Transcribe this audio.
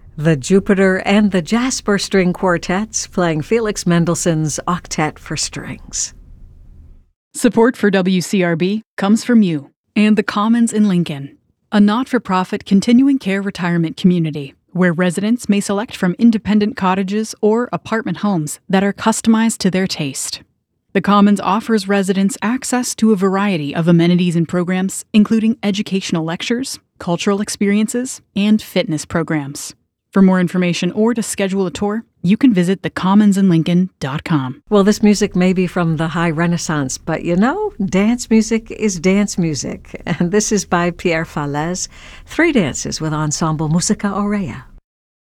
The Jupiter and the Jasper String Quartets playing Felix Mendelssohn's Octet for Strings. Support for WCRB comes from you and the Commons in Lincoln, a not-for-profit continuing care retirement community where residents may select from independent cottages or apartment homes that are customized to their taste. The Commons offers residents access to a variety of amenities and programs, including educational lectures, cultural experiences, and fitness programs. For more information or to schedule a tour, you can visit thecommonsinlincoln.com. Well, this music may be from the High Renaissance, but you know, dance music is dance music. And this is by Pierre Falez, Three Dances with Ensemble Musica Aurea.